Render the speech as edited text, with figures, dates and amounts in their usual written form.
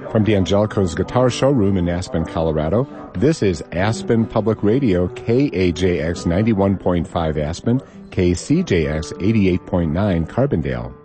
From D'Angelico's Guitar Showroom in Aspen, Colorado, this is Aspen Public Radio, KAJX 91.5 Aspen, KCJX 88.9 Carbondale.